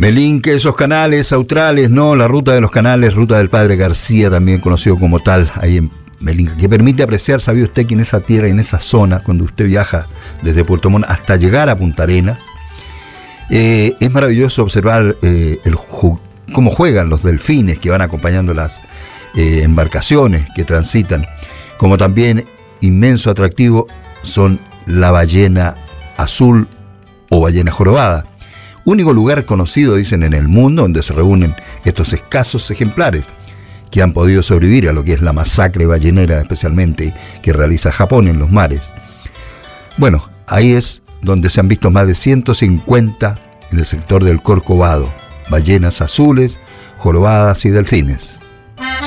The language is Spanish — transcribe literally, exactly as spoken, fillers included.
Melinque, esos canales australes, ¿no? La ruta de los canales, ruta del Padre García, también conocido como tal, ahí en Melinque, que permite apreciar, ¿sabía usted que en esa tierra, en esa zona, cuando usted viaja desde Puerto Montt hasta llegar a Punta Arenas, eh, es maravilloso observar eh, el ju- cómo juegan los delfines que van acompañando las eh, embarcaciones que transitan, como también inmenso atractivo son la ballena azul o ballena jorobada. Único lugar conocido, dicen, en el mundo donde se reúnen estos escasos ejemplares que han podido sobrevivir a lo que es la masacre ballenera, especialmente que realiza Japón en los mares. Bueno, ahí es donde se han visto más de ciento cincuenta en el sector del Corcovado, ballenas azules, jorobadas y delfines.